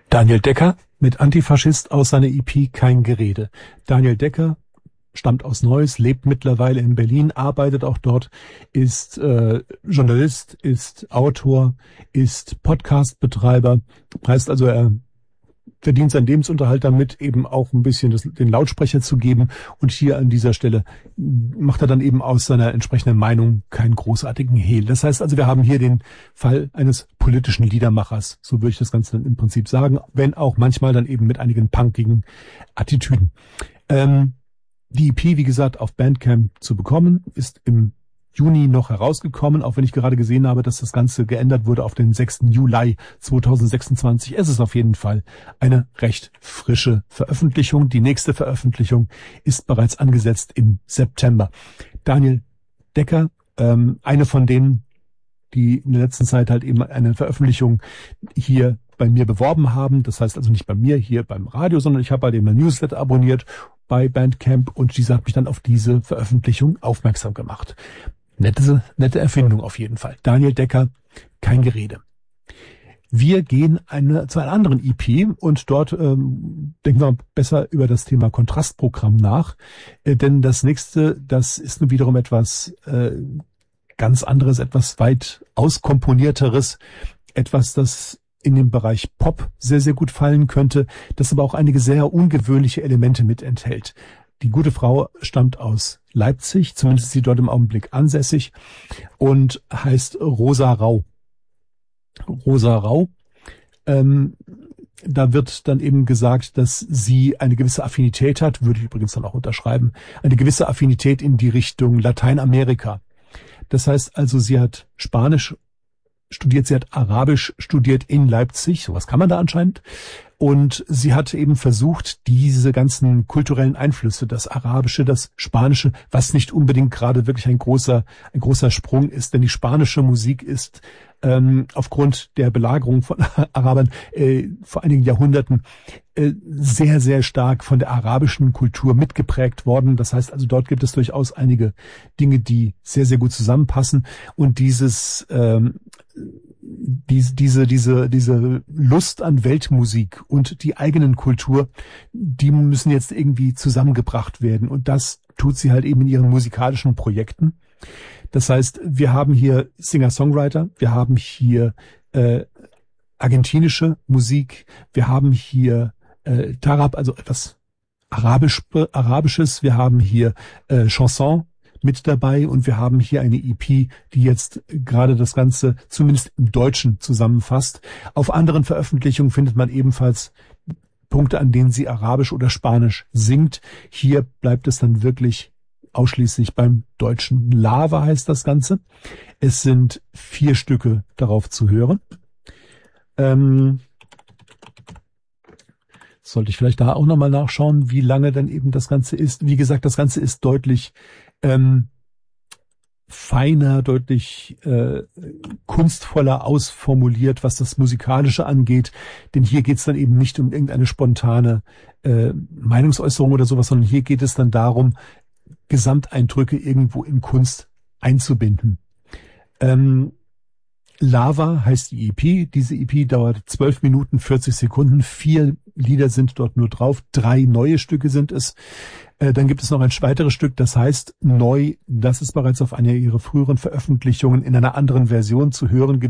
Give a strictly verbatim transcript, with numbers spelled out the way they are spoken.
Daniel Decker mit Antifaschist aus seiner E P Kein Gerede. Daniel Decker stammt aus Neuss, lebt mittlerweile in Berlin, arbeitet auch dort, ist äh, Journalist, ist Autor, ist Podcastbetreiber. Heißt also, er verdient seinen Lebensunterhalt damit, eben auch ein bisschen das, den Lautsprecher zu geben. Und hier an dieser Stelle macht er dann eben aus seiner entsprechenden Meinung keinen großartigen Hehl. Das heißt also, wir haben hier den Fall eines politischen Liedermachers. So würde ich das Ganze dann im Prinzip sagen, wenn auch manchmal dann eben mit einigen punkigen Attitüden. Ähm, die E P, wie gesagt, auf Bandcamp zu bekommen, ist im Juni noch herausgekommen, auch wenn ich gerade gesehen habe, dass das Ganze geändert wurde auf den sechsten Juli zweitausendsechsundzwanzig. Es ist auf jeden Fall eine recht frische Veröffentlichung. Die nächste Veröffentlichung ist bereits angesetzt im September. Daniel Decker, ähm, eine von denen, die in der letzten Zeit halt eben eine Veröffentlichung hier bei mir beworben haben. Das heißt also nicht bei mir hier beim Radio, sondern ich habe bei dem Newsletter abonniert bei Bandcamp und diese hat mich dann auf diese Veröffentlichung aufmerksam gemacht. Nette, nette Erfindung auf jeden Fall. Daniel Decker, Kein Gerede. Wir gehen eine, zu einer anderen E P und dort ähm, denken wir besser über das Thema Kontrastprogramm nach. Äh, denn das nächste, das ist nun wiederum etwas äh, ganz anderes, etwas weit auskomponierteres, etwas, das in dem Bereich Pop sehr, sehr gut fallen könnte, das aber auch einige sehr ungewöhnliche Elemente mit enthält. Die gute Frau stammt aus Leipzig, zumindest ist sie dort im Augenblick ansässig und heißt Rosa Rau. Rosa Rau, ähm, da wird dann eben gesagt, dass sie eine gewisse Affinität hat, würde ich übrigens dann auch unterschreiben, eine gewisse Affinität in die Richtung Lateinamerika. Das heißt also, sie hat Spanisch studiert, sie hat Arabisch studiert in Leipzig, sowas kann man da anscheinend. Und sie hat eben versucht, diese ganzen kulturellen Einflüsse, das Arabische, das Spanische, was nicht unbedingt gerade wirklich ein großer, ein großer Sprung ist, denn die spanische Musik ist ähm, aufgrund der Belagerung von Arabern äh, vor einigen Jahrhunderten äh, sehr, sehr stark von der arabischen Kultur mitgeprägt worden. Das heißt also, dort gibt es durchaus einige Dinge, die sehr, sehr gut zusammenpassen. Und dieses ähm, Diese, diese, diese, diese Lust an Weltmusik und die eigenen Kultur, die müssen jetzt irgendwie zusammengebracht werden. Und das tut sie halt eben in ihren musikalischen Projekten. Das heißt, wir haben hier Singer-Songwriter, wir haben hier äh, argentinische Musik, wir haben hier äh, Tarab, also etwas Arabisch, Arabisches, wir haben hier äh, Chanson mit dabei und wir haben hier eine E P, die jetzt gerade das Ganze zumindest im Deutschen zusammenfasst. Auf anderen Veröffentlichungen findet man ebenfalls Punkte, an denen sie Arabisch oder Spanisch singt. Hier bleibt es dann wirklich ausschließlich beim Deutschen. Lava heißt das Ganze. Es sind vier Stücke darauf zu hören. Ähm, sollte ich vielleicht da auch nochmal nachschauen, wie lange dann eben das Ganze ist. Wie gesagt, das Ganze ist deutlich Ähm, feiner, deutlich äh, kunstvoller ausformuliert, was das Musikalische angeht. Denn hier geht es dann eben nicht um irgendeine spontane äh, Meinungsäußerung oder sowas, sondern hier geht es dann darum, Gesamteindrücke irgendwo in Kunst einzubinden. Ähm, Lava heißt die E P. Diese E P dauert zwölf Minuten vierzig Sekunden. Vier Lieder sind dort nur drauf. Drei neue Stücke sind es. Äh, dann gibt es noch ein weiteres Stück, das heißt Neu. Das ist bereits auf einer ihrer früheren Veröffentlichungen in einer anderen Version zu hören gewesen.